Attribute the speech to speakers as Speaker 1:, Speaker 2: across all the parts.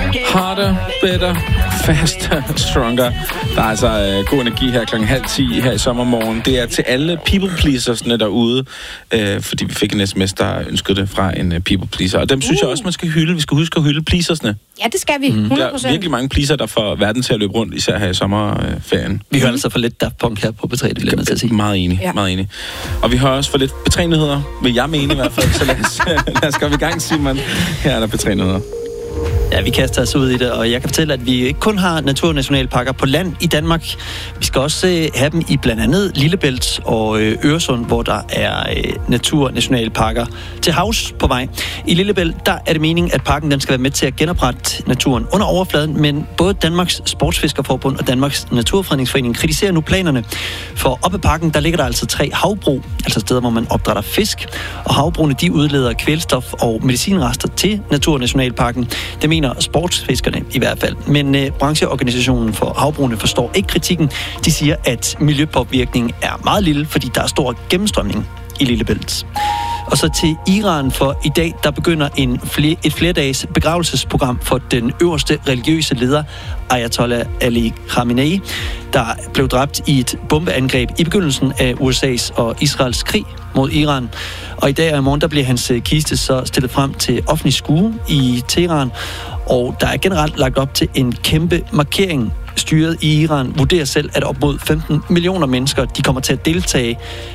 Speaker 1: Harder, better, faster, stronger. Der er altså god energi her 9:30 her i sommermorgen. Det er til alle people pleasersne derude, fordi vi fik en sms, der ønskede det fra en people pleaser. Og dem synes jeg også, man skal hylde. Vi skal huske at hylde pleasersne.
Speaker 2: Ja, det skal vi. 100%.
Speaker 1: Der er virkelig mange pleaser, der får verden til at løbe rundt, især her i sommerferien.
Speaker 3: Vi hører altså for lidt Daft Punk her på P3, det bliver man til at sige.
Speaker 1: Meget enig, meget enig. Og vi hører også for lidt P3-nyheder, vil jeg mene i hvert fald. Så lad os komme i gang, Simon. Her er der P3-nyheder.
Speaker 3: Ja, vi kaster os ud i det, og jeg kan fortælle, at vi ikke kun har naturnationalparker på land i Danmark. Vi skal også have dem i blandt andet Lillebælt og Øresund, hvor der er naturnationalparker til havs på vej. I Lillebælt, der er det meningen, at parken den skal være med til at genoprette naturen under overfladen, men både Danmarks Sportsfiskerforbund og Danmarks Naturfredningsforening kritiserer nu planerne. For oppe i parken, der ligger der altså 3 havbrug, altså steder, hvor man opdrætter fisk, og havbrugene, de udleder kvælstof og medicinrester til naturnationalparken. Det mener sportsfiskerne i hvert fald. Men brancheorganisationen for havbrugene forstår ikke kritikken. De siger, at miljøpåvirkningen er meget lille, fordi der er stor gennemstrømning i Lillebælt. Og så til Iran, for i dag, der begynder et flerdages begravelsesprogram for den øverste religiøse leder, Ayatollah Ali Khamenei, der blev dræbt i et bombeangreb i begyndelsen af USA's og Israels krig mod Iran. Og i dag og i morgen, der bliver hans kiste så stillet frem til offentlig skue i Teheran. Og der er generelt lagt op til en kæmpe markering. Styret i Iran vurderer selv, at op mod 15 millioner mennesker, de kommer til at deltage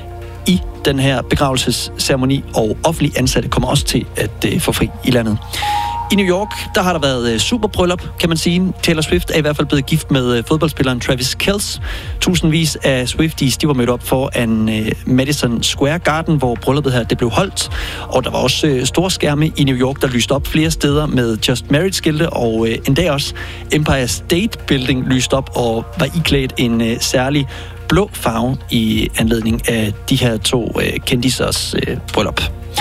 Speaker 3: i den her begravelsesceremoni, og offentlige ansatte kommer også til at få fri i landet. I New York, der har der været superbryllup, kan man sige. Taylor Swift er i hvert fald blevet gift med fodboldspilleren Travis Kelce. Tusindvis af Swifties, de var mødt op foran Madison Square Garden, hvor brylluppet her det blev holdt. Og der var også store skærme i New York, der lyste op flere steder med Just Married-skilte, og endda også Empire State Building lyste op og var iklædt en særlig blå farve i anledning af de her 2 kendisers bryllup.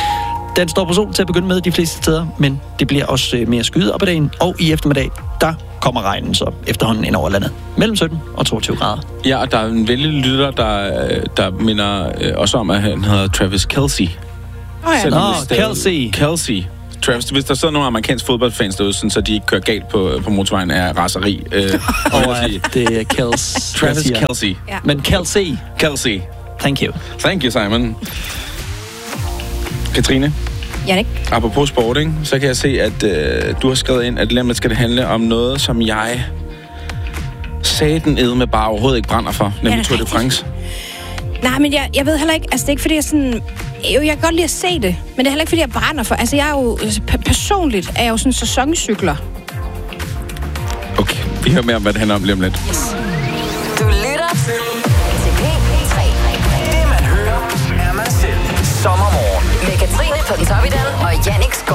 Speaker 3: Den står på sol til at begynde med de fleste steder, men det bliver også mere skyet op ad dagen, og i eftermiddag, der kommer regnen så efterhånden ind over landet. Mellem 17 og 22 grader. Ja, og der er en vældig lytter, der minder også om, at han hedder Travis Kelce. Kelce. Travis, hvis der sidder nogle amerikanske fodboldfans derude, så de ikke kører galt på motorvejen af raseri. Og det er Kelce.
Speaker 1: Travis Kelce.
Speaker 2: Ja.
Speaker 3: Men Kelce.
Speaker 1: Kelce.
Speaker 3: Thank you.
Speaker 1: Thank you, Simon. Katrine?
Speaker 2: Janik?
Speaker 1: Apropos sport, ikke? Så kan jeg se, at du har skrevet ind, at lidt skal det handle om noget, som jeg satan med bare overhovedet ikke brænder for, nemlig Tour de France.
Speaker 2: Nej, men jeg ved heller ikke, altså det er ikke fordi jeg sådan, jo jeg kan godt lide at se det, men det er heller ikke fordi jeg brænder for, altså jeg er jo, personligt er jeg jo sådan sæsoncykler.
Speaker 1: Okay, vi hører mere om, hvad det handler om lige om lidt.
Speaker 4: Yes. Du lytter til P3. Det man hører, er man selv. Sommermorgen med Katrine Pontoppidal og Jannik Skov.